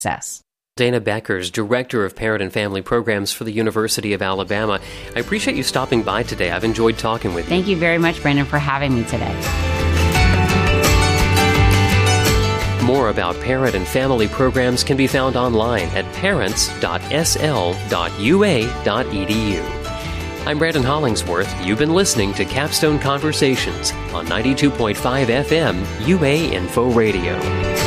success. Dana Beckers, Director of Parent and Family Programs for the University of Alabama. I appreciate you stopping by today. I've enjoyed talking with you. Thank you very much, Brandon, for having me today. More about parent and family programs can be found online at parents.sl.ua.edu. I'm Brandon Hollingsworth. You've been listening to Capstone Conversations on 92.5 FM UA Info Radio.